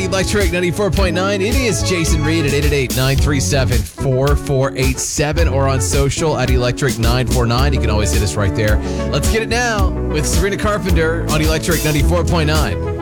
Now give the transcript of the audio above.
Electric 94.9. It is Jason Reed at 888-937-4487 or on social at Electric 949. You can always hit us right there. Let's get it now with Sabrina Carpenter on Electric 94.9.